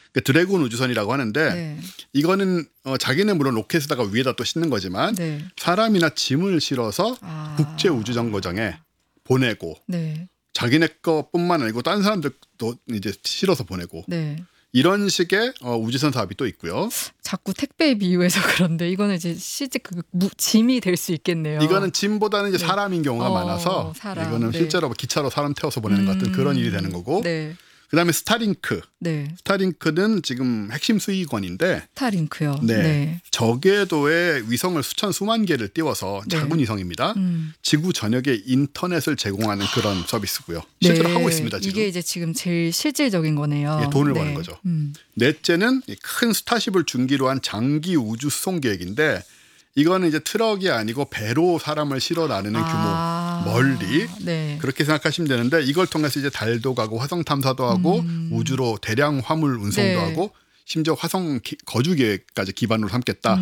드래곤 우주선이라고 하는데 네. 이거는 자기는 물론 로켓에다가 위에다 또 싣는 거지만 네. 사람이나 짐을 실어서 아. 국제 우주정거장에 보내고 네. 자기네 거뿐만 아니고 다른 사람들도 이제 실어서 보내고 네. 이런 식의 우주선 사업이 또 있고요. 자꾸 택배에 비유해서 그런데 이거는 이제 실제 짐이 될 수 있겠네요. 이거는 짐보다는 이제 네. 사람인 경우가 많아서 사람. 이거는 네. 실제로 기차로 사람 태워서 보내는 것 같은 그런 일이 되는 거고. 네. 그다음에 스타링크. 네. 스타링크는 지금 핵심 수익원인데 스타링크요. 네. 네. 저궤도에 위성을 수만 개를 띄워서 네. 작은 위성입니다. 지구 전역에 인터넷을 제공하는 그런 서비스고요. 네. 실제로 하고 있습니다. 지금. 이게 이제 지금 제일 실질적인 거네요. 예, 돈을 네. 버는 거죠. 넷째는 큰 스타쉽을 중기로 한 장기 우주 수송 계획인데 이거는 이제 트럭이 아니고 배로 사람을 실어 나르는 규모 멀리 네. 그렇게 생각하시면 되는데 이걸 통해서 이제 달도 가고 화성 탐사도 하고 우주로 대량 화물 운송도 네. 하고 심지어 화성 거주 계획까지 기반으로 삼겠다.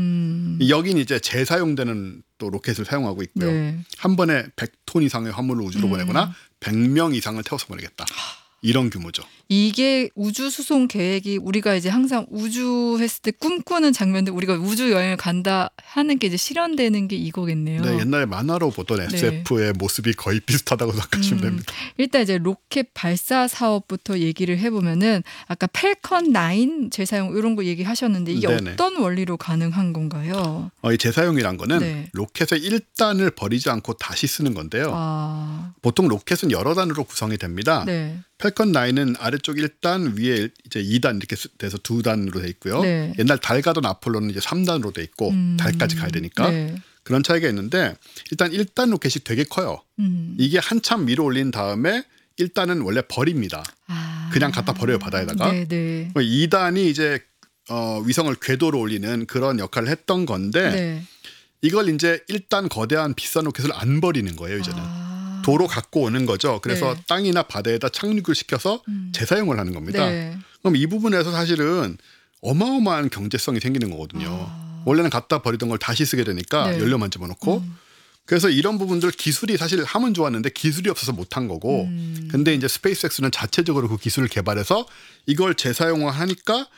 여긴 이제 재사용되는 또 로켓을 사용하고 있고요. 네. 한 번에 100톤 이상의 화물을 우주로 보내거나 100명 이상을 태워서 보내겠다. 이런 규모죠. 이게 우주 수송 계획이 우리가 이제 항상 우주 했을 때 꿈꾸는 장면들 우리가 우주 여행을 간다 하는 게 이제 실현되는 게 이거겠네요. 네, 옛날에 만화로 보던 SF의 모습이 거의 비슷하다고 생각하시면 됩니다. 일단 이제 로켓 발사 사업부터 얘기를 해보면은 아까 펠컨 9 재사용 이런 거 얘기하셨는데 이게 네네. 어떤 원리로 가능한 건가요? 이 재사용이란 거는 네. 로켓의 1단을 버리지 않고 다시 쓰는 건데요. 아, 보통 로켓은 여러 단으로 구성이 됩니다. 네. 펠컨 9은 아래쪽 1단, 위에 이제 2단 이렇게 돼서 2단으로 돼 있고요. 네. 옛날 달 가던 아폴로는 이제 3단으로 돼 있고 달까지 가야 되니까 네. 그런 차이가 있는데 일단 1단 로켓이 되게 커요. 이게 한참 위로 올린 다음에 1단은 원래 버립니다. 아. 그냥 갖다 버려요, 바다에다가. 네, 네. 2단이 이제 위성을 궤도로 올리는 그런 역할을 했던 건데 네. 이걸 이제 1단 거대한 비싼 로켓을 안 버리는 거예요, 이제는. 도로 갖고 오는 거죠. 그래서 네. 땅이나 바다에다 착륙을 시켜서 재사용을 하는 겁니다. 네. 그럼 이 부분에서 사실은 어마어마한 경제성이 생기는 거거든요. 원래는 갖다 버리던 걸 다시 쓰게 되니까 네. 연료만 집어넣고. 그래서 이런 부분들 기술이 사실 하면 좋았는데 기술이 없어서 못한 거고. 근데 이제 스페이스X는 자체적으로 그 기술을 개발해서 이걸 재사용하니까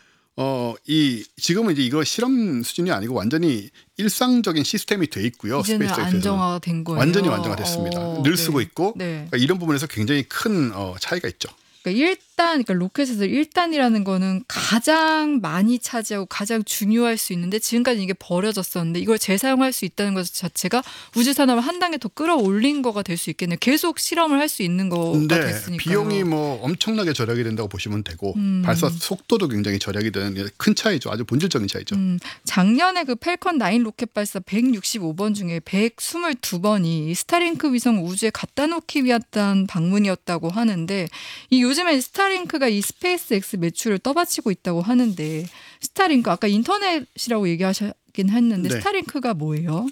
지금은 이제 이거 실험 수준이 아니고 완전히 일상적인 시스템이 돼 있고요. 이제는 스페이스X에서는. 안정화된 거예요. 완전히 안정화됐습니다. 늘 네. 쓰고 있고 네. 그러니까 이런 부분에서 굉장히 큰 차이가 있죠. 그러니까 로켓에서 1단이라는 거는 가장 많이 차지하고 가장 중요할 수 있는데 지금까지 이게 버려졌었는데 이걸 재사용할 수 있다는 것 자체가 우주 산업을 한 단계 더 끌어올린 거가 될 수 있겠네요. 계속 실험을 할 수 있는 거가 됐으니까요. 비용이 뭐 엄청나게 절약이 된다고 보시면 되고 발사 속도도 굉장히 절약이 되는 큰 차이죠. 아주 본질적인 차이죠. 작년에 그 펠컨 9 로켓 발사 165번 중에 122번이 스타링크 위성 우주에 갖다 놓기 위한 방문이었다고 하는데 요즘에 스타링크가 이 스페이스X 매출을 떠받치고 있다고 하는데 스타링크 아까 인터넷이라고 얘기하셨긴 했는데 네. 스타링크가 뭐예요?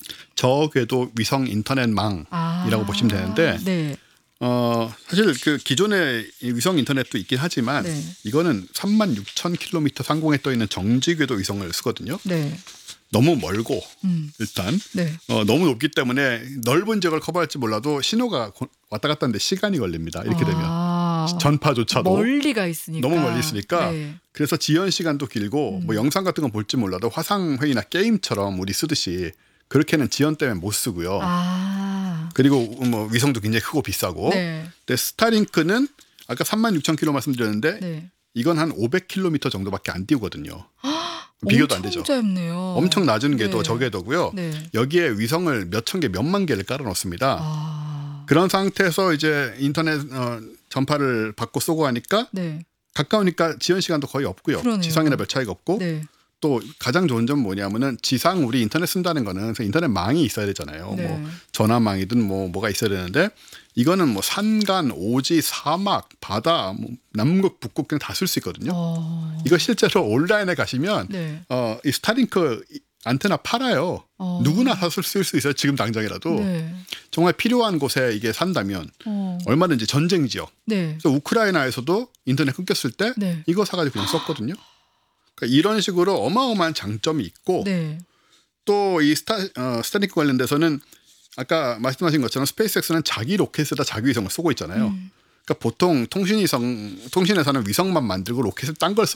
저궤도 위성 인터넷망이라고 보시면 되는데 네. 사실 그 기존의 위성 인터넷도 있긴 하지만 네. 이거는 36,000km 상공에 떠 있는 정지궤도 위성을 쓰거든요. 네. 너무 멀고 일단 네. 너무 높기 때문에 넓은 지역을 커버할지 몰라도 신호가 왔다 갔다 하는데 시간이 걸립니다. 이렇게 되면 전파조차도 멀리가 있으니까 너무 멀리 있으니까 네. 그래서 지연 시간도 길고 뭐 영상 같은 건 볼지 몰라도 화상 회의나 게임처럼 우리 쓰듯이 그렇게는 지연 때문에 못 쓰고요. 그리고 뭐 위성도 굉장히 크고 비싸고. 네. 근데 스타링크는 아까 36,000km 말씀드렸는데 네. 이건 한 500km 정도밖에 안 띄우거든요. 비교도 안 되죠. 엄청 짧네요. 엄청 낮은 궤도 네. 저궤도고요. 네. 여기에 위성을 몇 천 개, 몇만 개를 깔아 놓습니다. 그런 상태에서 이제 인터넷 전파를 받고 쏘고 하니까 네. 가까우니까 지연 시간도 거의 없고요. 그러네요. 지상이나 별 차이가 없고 네. 또 가장 좋은 점은 뭐냐면은 지상 우리 인터넷 쓴다는 거는 인터넷망이 있어야 되잖아요. 네. 뭐 전화망이든 뭐가 있어야 되는데 이거는 뭐 산간, 오지, 사막, 바다, 뭐 남극, 북극 그냥 다 쓸 수 있거든요. 이거 실제로 온라인에 가시면 네. 이 스타링크 안테나 팔아요. 누구나 사서 쓸 수 있어요. 지금 당장이라도. 네. 정말 필요한 곳에 이게 산다면 얼마든지 전쟁 지역. 네. 그래서 우크라이나에서도 인터넷 끊겼을 때 네. 이거 사가지고 그냥 썼거든요. 그러니까 이런 식으로 어마어마한 장점이 있고 네. 또 이 스타링크 관련돼서는 아까 말씀하신 것처럼 스페이스X는 자기 로켓에다 자기 위성을 쏘고 있잖아요. 그러니까 보통 통신에서는 위성만 만들고 로켓을 딴 걸